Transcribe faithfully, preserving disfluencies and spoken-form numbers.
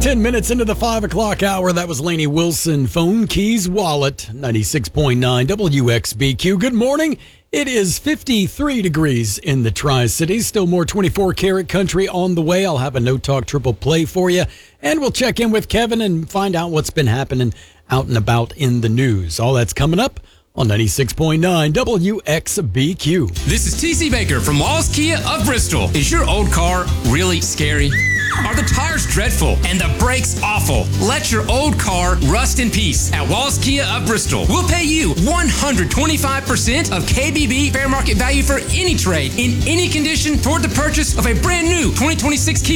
ten minutes into the five o'clock hour. That was Lainey Wilson, Phone Keys Wallet, ninety-six point nine W X B Q. Good morning. It is fifty-three degrees in the Tri-Cities. Still more twenty-four karat country on the way. I'll have a No Talk triple play for you. And we'll check in with Kevin and find out what's been happening out and about in the news. All that's coming up on ninety-six point nine W X B Q. This is T C Baker from Walls Kia of Bristol. Is your old car really scary? Are the tires dreadful and the brakes awful? Let your old car rust in peace at Walls Kia of Bristol. We'll pay you one hundred twenty-five percent of K B B fair market value for any trade in any condition toward the purchase of a brand new twenty twenty-six Kia